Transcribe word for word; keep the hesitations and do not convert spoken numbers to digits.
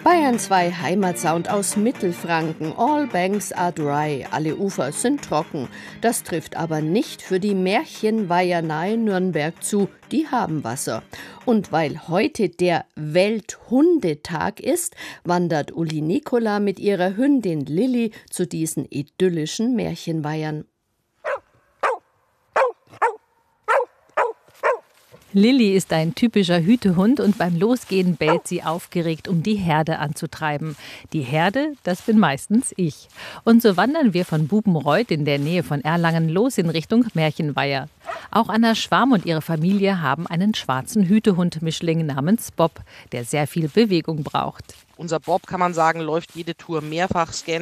Bayern zwei Heimatsound aus Mittelfranken. All banks are dry. Alle Ufer sind trocken. Das trifft aber nicht für die Märchenweiher nahe Nürnberg zu. Die haben Wasser. Und weil heute der Welthundetag ist, wandert Uli Nicola mit ihrer Hündin Lilli zu diesen idyllischen Märchenweihern. Lilli ist ein typischer Hütehund und beim Losgehen bellt sie aufgeregt, um die Herde anzutreiben. Die Herde, das bin meistens ich. Und so wandern wir von Bubenreuth in der Nähe von Erlangen los in Richtung Märchenweiher. Auch Anna Schwarm und ihre Familie haben einen schwarzen Hütehund-Mischling namens Bob, der sehr viel Bewegung braucht. Unser Bob, kann man sagen, läuft jede Tour mehrfach, scannt